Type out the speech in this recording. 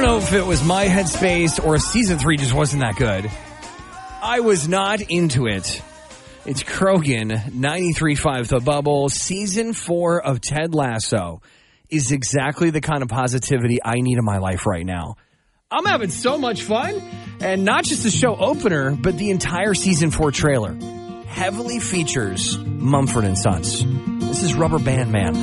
know if it was my headspace or season 3 just wasn't that good. I was not into it. It's Krogan, 93.5 The Bubble. Season 4 of Ted Lasso is exactly the kind of positivity I need in my life right now. I'm having so much fun. And not just the show opener, but the entire season 4 trailer heavily features Mumford & Sons. This is Rubber Band Man.